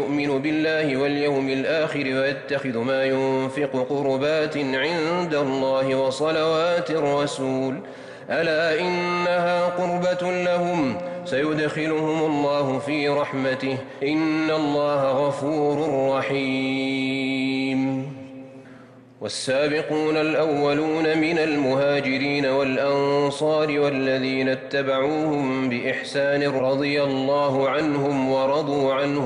يؤمن بالله واليوم الآخر ويتخذ ما ينفق قربات عند الله وصلوات الرسول ألا إنها قربة لهم سيدخلهم الله في رحمته إن الله غفور رحيم. والسابقون الأولون من المهاجرين والأنصار والذين اتبعوهم بإحسان رضي الله عنهم ورضوا عنه